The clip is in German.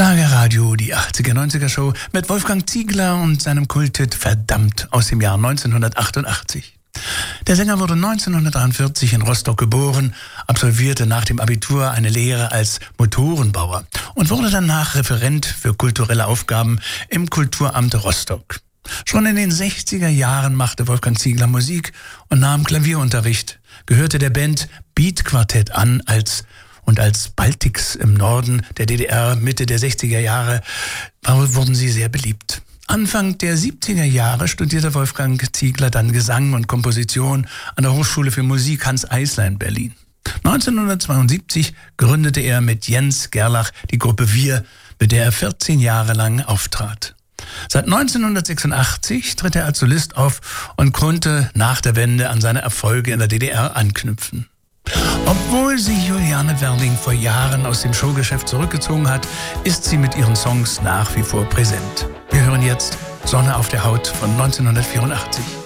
Schlagerradio, die 80er-90er Show mit Wolfgang Ziegler und seinem Kulthit Verdammt aus dem Jahr 1988. Der Sänger wurde 1943 in Rostock geboren, absolvierte nach dem Abitur eine Lehre als Motorenbauer und wurde danach Referent für kulturelle Aufgaben im Kulturamt Rostock. Schon in den 60er Jahren machte Wolfgang Ziegler Musik und nahm Klavierunterricht, gehörte der Band Beat Quartett an als Baltics im Norden der DDR Mitte der 60er Jahre wurden sie sehr beliebt. Anfang der 70er Jahre studierte Wolfgang Ziegler dann Gesang und Komposition an der Hochschule für Musik Hanns Eisler in Berlin. 1972 gründete er mit Jens Gerlach die Gruppe Wir, mit der er 14 Jahre lang auftrat. Seit 1986 tritt er als Solist auf und konnte nach der Wende an seine Erfolge in der DDR anknüpfen. Obwohl sich Juliane Werling vor Jahren aus dem Showgeschäft zurückgezogen hat, ist sie mit ihren Songs nach wie vor präsent. Wir hören jetzt Sonne auf der Haut von 1984.